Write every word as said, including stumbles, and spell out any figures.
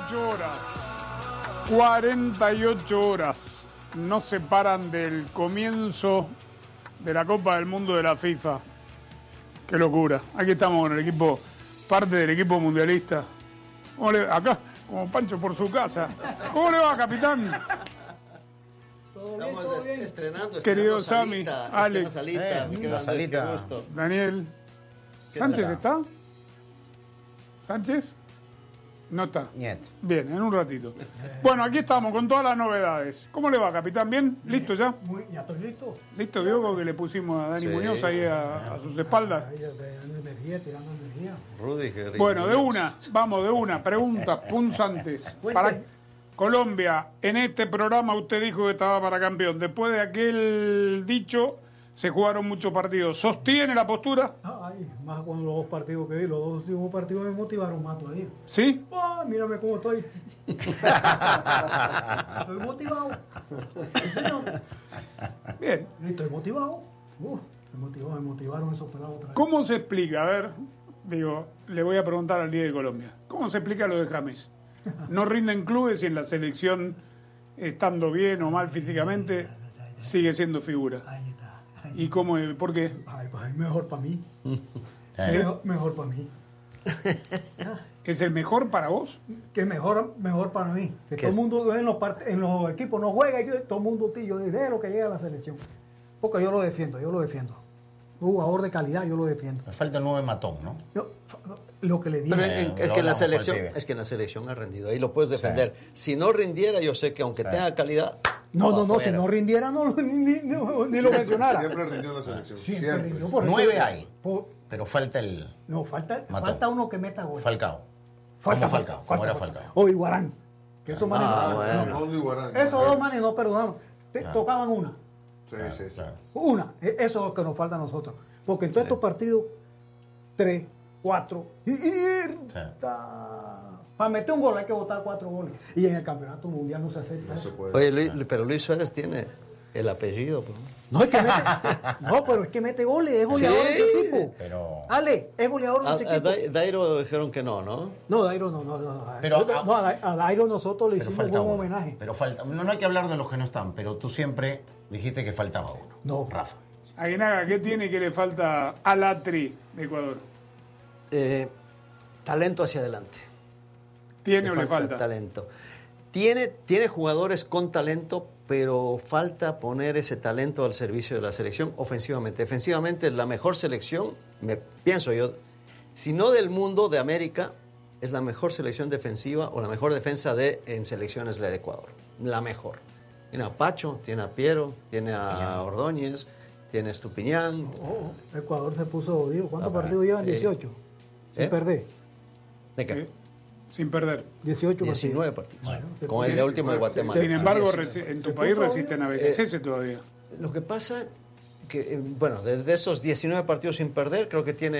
ocho horas. cuarenta y ocho horas nos separan del comienzo de la Copa del Mundo de la FIFA. Qué locura. Aquí estamos con el equipo, parte del equipo mundialista. ¿Cómo le, acá, como Pancho por su casa. ¿Cómo le va, capitán? Estamos est estrenando, estrenando. Querido Salita, Sami, Alex, Salita, eh, mi querido la Andrés, Salita. qué gusto. Daniel. ¿Sánchez tal? está? ¿Sánchez? No está. Niet. Bien, en un ratito. Bueno, aquí estamos con todas las novedades. ¿Cómo le va, capitán? ¿Bien? ¿Listo ya? Muy, ya estoy listo. ¿Listo, Diogo, que le pusimos a Dani Sí. Muñoz ahí a, a sus espaldas? Ahí, tirando energía, tirando energía. Rudy, qué rico. Bueno, de una, vamos, de una. Preguntas punzantes. Para Colombia, en este programa usted dijo que estaba para campeón. Después de aquel dicho, se jugaron muchos partidos. ¿Sostiene la postura? Ay, más con los dos partidos que vi, los dos últimos partidos me motivaron más todavía. ¿Sí? Ah, mírame cómo estoy. Estoy motivado. Sí, señor. Bien. Estoy motivado. Uh, me motivó, me motivaron esos pelados otra vez. ¿Cómo se explica? A ver, digo, le voy a preguntar al diez de Colombia. ¿Cómo se explica lo de James? No rinden clubes y en la selección, estando bien o mal físicamente, sigue siendo figura. Ahí está. Ahí. ¿Y cómo? ¿Por qué? Ay, pues mejor para mí. Sí. Mejor, mejor para mí. ¿Es el mejor para vos? Que mejor, mejor para mí. Que todo el es? mundo en los, part- en los equipos no juega y que todo el mundo tío de lo que llega a la selección. Porque yo lo defiendo, yo lo defiendo. Un jugador de calidad, yo lo defiendo. Me falta un nueve matón, ¿no? Yo, lo que le dije. Pero Sí, en- lo es que en la hablamos selección, con el pibe. es que en la selección ha rendido. Ahí lo puedes defender. Si no rindiera, yo sé que aunque Sí. tenga calidad. No, no, no, afuera. si no rindiera, no, lo- ni, ni- no, ni lo mencionara. Siempre rindió en la selección. Siempre Siempre. rindió, por eso- Nueve hay. por- Pero falta el no, falta, Matón. falta uno que meta gol. Falcao. Falta Como Falcao, como era Falcao. O Iguarán. Que esos manes Ah, no, bueno. no, Rondo y Guarán. esos dos manes no perdonaron. Te- Ah. Tocaban una. Sí, sí, sí. Claro. Una. E- Eso es lo que nos falta a nosotros. Porque en todos estos partidos, tres, cuatro. Y, para meter un gol hay que botar cuatro goles. Y en el campeonato mundial no se acepta. No se eso. puede. Oye, Luis- pero Luis Suárez tiene el apellido. pues. No, es que mete, no, pero es que mete goles, es goleador Sí. ese tipo. Pero Ale, es goleador de A, ese a equipo. Dai- Dairo dijeron que no, ¿no? No, Dairo no, no, no. no. Pero no, a- no, a, Dai- a Dairo nosotros le pero hicimos falta buen uno. homenaje. Pero falta. No, no hay que hablar de los que no están, pero tú siempre dijiste que faltaba uno. No. Rafa. Aguinaga, ¿qué tiene que le falta a la tri de Ecuador? Eh, talento hacia adelante. ¿Tiene o le falta? Talento. Tiene, tiene jugadores con talento, pero falta poner ese talento al servicio de la selección ofensivamente. Defensivamente, la mejor selección, me pienso yo, si no del mundo, de América, es la mejor selección defensiva o la mejor defensa de en selecciones la de Ecuador. La mejor. Tiene a Pacho, tiene a Piero, tiene a Ordóñez, tiene a Estupiñán. Oh, oh, Ecuador se puso, digo, ¿cuántos Ah, partidos llevan? eh, dieciocho. Sin ¿eh? perder. ¿De qué? Eh, Sin perder. dieciocho diecinueve partidos. partidos. Bueno, se Con el puso- último de Guatemala. Sin embargo, Sí, resi- en tu Se país puso resisten a B G C S todavía. Lo que pasa que, eh, bueno, de, de esos diecinueve partidos sin perder, creo que tiene